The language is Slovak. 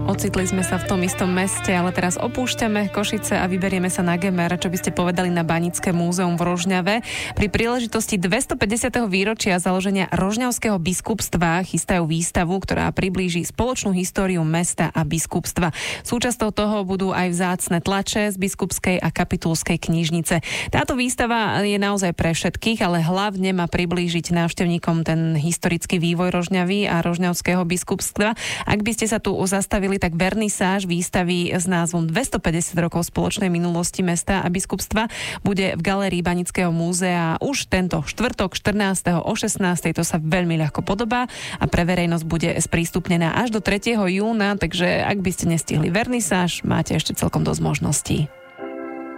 Ocitli sme sa v tom istom meste, ale teraz opúšťame Košice a vyberieme sa na Gemer. Čo by ste povedali na Banické múzeum v Rožňave? Pri príležitosti 250. výročia založenia Rožňavského biskupstva chystajú výstavu, ktorá priblíži spoločnú históriu mesta a biskupstva. Súčasťou toho budú aj vzácne tlače z biskupskej a kapitulskej knižnice. Táto výstava je naozaj pre všetkých, ale hlavne má priblížiť návštevníkom ten historický vývoj Rožňavy a Rožňavského biskupstva. Ak by ste sa tu zastavili, tak vernisáž výstavy s názvom 250 rokov spoločnej minulosti mesta a biskupstva bude v galérii Banického múzea už tento štvrtok 14. o 16. To sa veľmi ľahko podobá a pre verejnosť bude sprístupnená až do 3. júna, takže ak by ste nestihli vernisáž, máte ešte celkom dosť možností.